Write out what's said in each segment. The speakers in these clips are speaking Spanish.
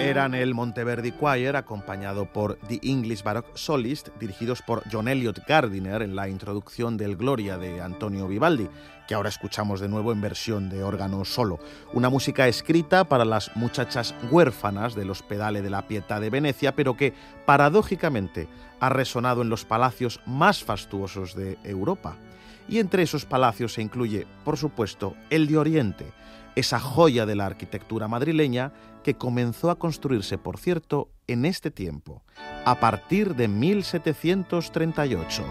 Eran el Monteverdi Choir, acompañado por The English Baroque Solist, dirigidos por John Eliot Gardiner en la introducción del Gloria de Antonio Vivaldi, que ahora escuchamos de nuevo en versión de órgano solo. Una música escrita para las muchachas huérfanas del Ospedale de la Pietà de Venecia, pero que, paradójicamente, ha resonado en los palacios más fastuosos de Europa. Y entre esos palacios se incluye, por supuesto, el de Oriente, esa joya de la arquitectura madrileña que comenzó a construirse, por cierto, en este tiempo, a partir de 1738.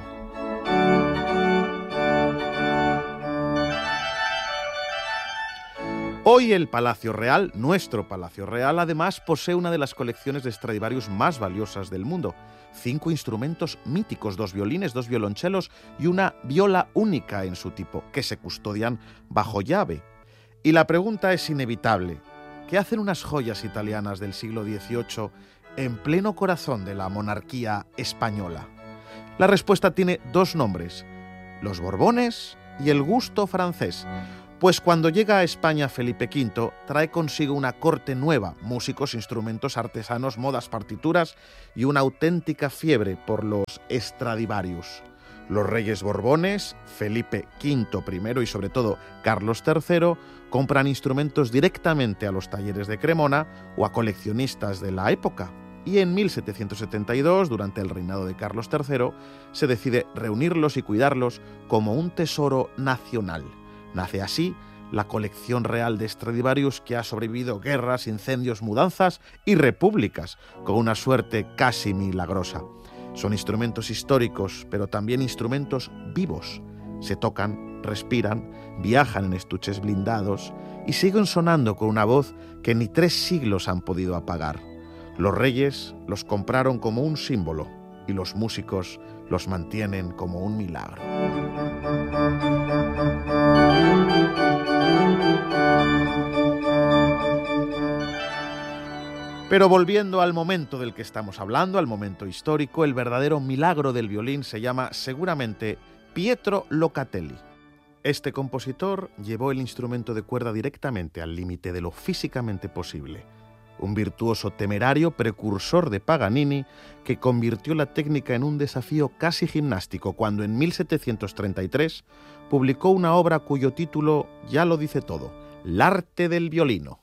Hoy el Palacio Real, nuestro Palacio Real, además posee una de las colecciones de Stradivarius más valiosas del mundo. 5 instrumentos míticos, 2 violines, 2 violonchelos y una viola única en su tipo, que se custodian bajo llave. Y la pregunta es inevitable. ¿Qué hacen unas joyas italianas del siglo XVIII en pleno corazón de la monarquía española? La respuesta tiene 2 nombres, los Borbones y el gusto francés. Pues cuando llega a España Felipe V, trae consigo una corte nueva, músicos, instrumentos, artesanos, modas, partituras y una auténtica fiebre por los Stradivarius. Los reyes Borbones, Felipe V primero y sobre todo Carlos III, compran instrumentos directamente a los talleres de Cremona o a coleccionistas de la época. Y en 1772, durante el reinado de Carlos III, se decide reunirlos y cuidarlos como un tesoro nacional. Nace así la colección real de Stradivarius, que ha sobrevivido guerras, incendios, mudanzas y repúblicas, con una suerte casi milagrosa. Son instrumentos históricos, pero también instrumentos vivos. Se tocan, respiran, viajan en estuches blindados y siguen sonando con una voz que ni 3 siglos han podido apagar. Los reyes los compraron como un símbolo y los músicos los mantienen como un milagro. Pero volviendo al momento del que estamos hablando, al momento histórico, el verdadero milagro del violín se llama seguramente Pietro Locatelli. Este compositor llevó el instrumento de cuerda directamente al límite de lo físicamente posible. Un virtuoso temerario, precursor de Paganini, que convirtió la técnica en un desafío casi gimnástico cuando en 1733 publicó una obra cuyo título ya lo dice todo, L'arte del violino.